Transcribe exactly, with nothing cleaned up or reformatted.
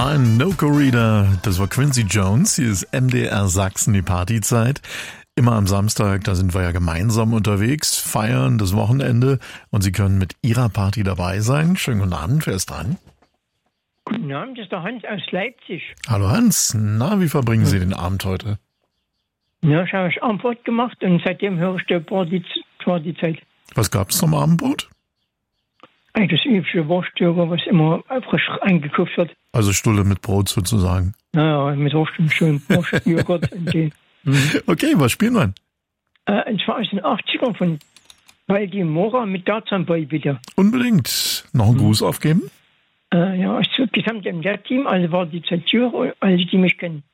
Ein No-Go-Reader, das war Quincy Jones. Hier ist M D R Sachsen, die Partyzeit. Immer am Samstag, da sind wir ja gemeinsam unterwegs, feiern das Wochenende und Sie können mit Ihrer Party dabei sein. Schönen guten Abend, wer ist dran? Guten Abend, das ist der Hans aus Leipzig. Hallo Hans, na, wie verbringen Sie den Abend heute? Ja, ich habe ich Abendbrot gemacht und seitdem höre ich die Party, Partyzeit. Was gab's zum Abendbrot? Eigentlich das übliche Wurststüre, was immer frisch eingekauft wird. Also Stulle mit Brot sozusagen. Naja, mit Wurst und schön Wurst, Joghurt und die. Mhm. Okay, was spielen wir? Äh, und zwar aus den achtzigern von Baldi Mora mit Tarzan Boy, bitte. Unbedingt. Noch einen Gruß aufgeben? Äh, ja, es ist gesamt im Team, also war die Zensur, alle, die mich kennen.